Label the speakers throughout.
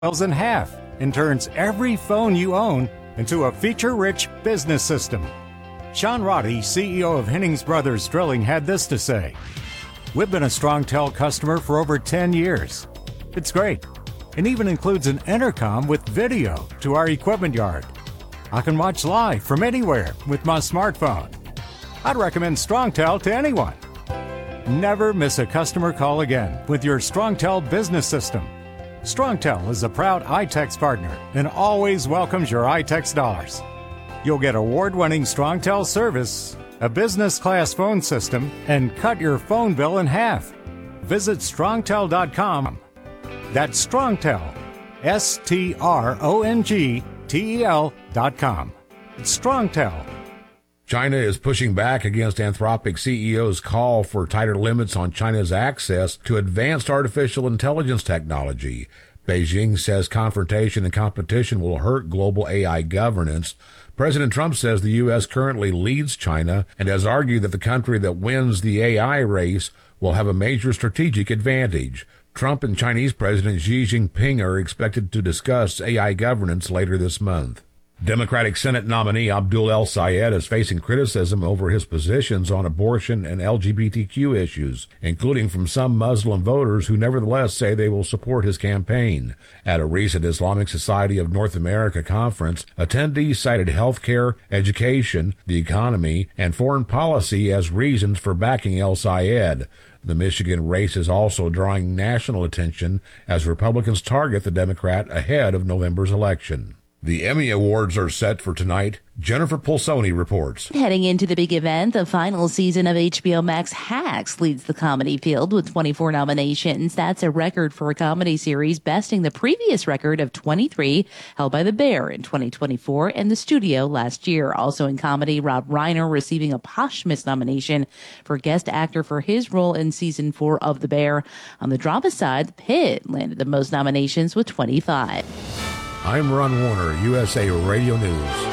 Speaker 1: in half and turns every phone you own into a feature-rich business system. Sean Roddy, CEO of Hennings Brothers Drilling, had this to say: "We've been a StrongTel customer for over 10 years. It's great. It even includes an intercom with video to our equipment yard. I can watch live from anywhere with my smartphone. I'd recommend StrongTel to anyone." Never miss a customer call again with your StrongTel business system. StrongTel is a proud iTex partner and always welcomes your iTex dollars. You'll get award-winning StrongTel service, a business-class phone system, and cut your phone bill in half. Visit strongtel.com. That's StrongTel, StrongTel.com. It's StrongTel.
Speaker 2: China is pushing back against Anthropic CEO's call for tighter limits on China's access to advanced artificial intelligence technology. Beijing says confrontation and competition will hurt global AI governance. President Trump says the U.S. currently leads China and has argued that the country that wins the AI race will have a major strategic advantage. Trump and Chinese President Xi Jinping are expected to discuss AI governance later this month. Democratic Senate nominee Abdul El-Sayed is facing criticism over his positions on abortion and LGBTQ issues, including from some Muslim voters who nevertheless say they will support his campaign. At a recent Islamic Society of North America conference, attendees cited healthcare, education, the economy, and foreign policy as reasons for backing El-Sayed. The Michigan race is also drawing national attention as Republicans target the Democrat ahead of November's election. The Emmy Awards are set for tonight. Jennifer Pulsoni reports.
Speaker 3: Heading into the big event, the final season of HBO Max Hacks leads the comedy field with 24 nominations. That's a record for a comedy series, besting the previous record of 23 held by The Bear in 2024 and The Studio last year. Also in comedy, Rob Reiner receiving a posthumous nomination for guest actor for his role in season 4 of The Bear. On the drama side, The Pit landed the most nominations with 25.
Speaker 2: I'm Ron Warner, USA Radio News.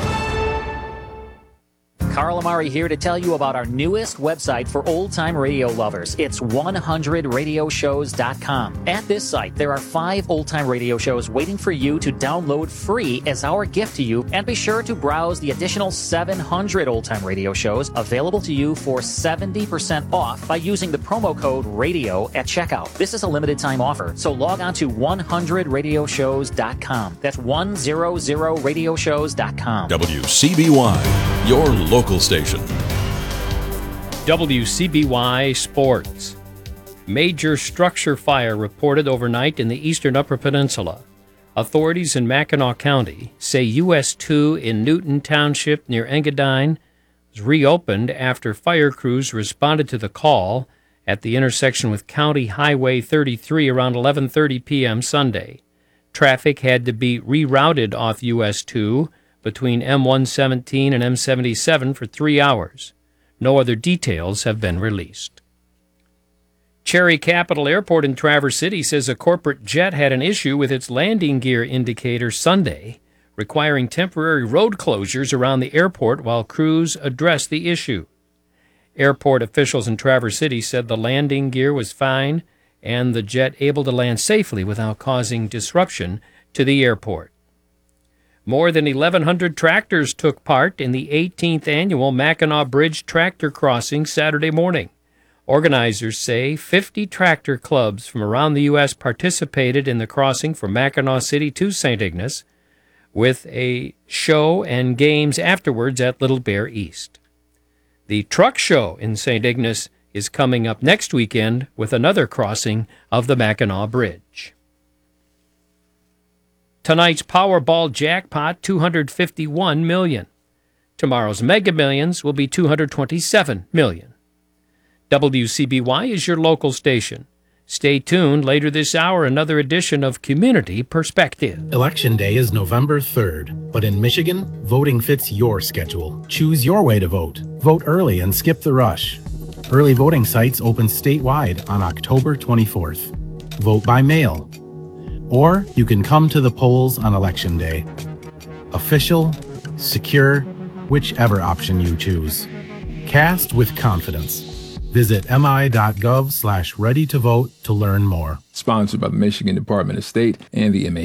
Speaker 4: Carl Amari here to tell you about our newest website for old-time radio lovers. It's 100radioshows.com. At this site, there are 5 old-time radio shows waiting for you to download free as our gift to you, and be sure to browse the additional 700 old-time radio shows available to you for 70% off by using the promo code RADIO at checkout. This is a limited-time offer, so log on to 100radioshows.com. That's 100radioshows.com.
Speaker 5: WCBY, your local station.
Speaker 6: WCBY Sports. Major structure fire reported overnight in the eastern Upper Peninsula. Authorities in Mackinac County say US 2 in Newton Township near Engadine was reopened after fire crews responded to the call at the intersection with County Highway 33 around 11:30 p.m. Sunday. Traffic had to be rerouted off US 2 between M117 and M77 for 3 hours. No other details have been released. Cherry Capital Airport in Traverse City says a corporate jet had an issue with its landing gear indicator Sunday, requiring temporary road closures around the airport while crews addressed the issue. Airport officials in Traverse City said the landing gear was fine and the jet able to land safely without causing disruption to the airport. More than 1,100 tractors took part in the 18th annual Mackinac Bridge Tractor Crossing Saturday morning. Organizers say 50 tractor clubs from around the U.S. participated in the crossing from Mackinac City to St. Ignace, with a show and games afterwards at Little Bear East. The truck show in St. Ignace is coming up next weekend with another crossing of the Mackinac Bridge. Tonight's Powerball jackpot, $251 million. Tomorrow's Mega Millions will be $227 million. WCBY is your local station. Stay tuned. Later this hour, another edition of Community Perspective.
Speaker 7: Election Day is November 3rd, but in Michigan, voting fits your schedule. Choose your way to vote. Vote early and skip the rush. Early voting sites open statewide on October 24th. Vote by mail. Or you can come to the polls on Election Day. Official, secure, whichever option you choose. Cast with confidence. Visit mi.gov/ready-to-vote to learn more.
Speaker 8: Sponsored by the Michigan Department of State and the MA.